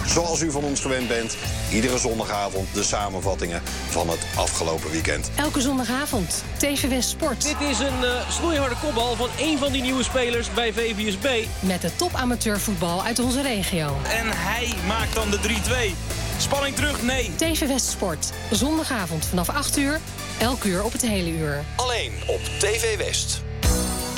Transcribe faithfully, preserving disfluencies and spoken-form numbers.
Zoals u van ons gewend bent, iedere zondagavond de samenvattingen van het afgelopen weekend. Elke zondagavond, T V West Sport. Dit is een uh, snoeiharde kopbal van één van die nieuwe spelers bij V V S B. Met de top amateurvoetbal uit onze regio. En hij maakt dan de drie twee. Spanning terug, nee. T V West Sport, zondagavond vanaf acht uur, elk uur op het hele uur. Alleen op T V West.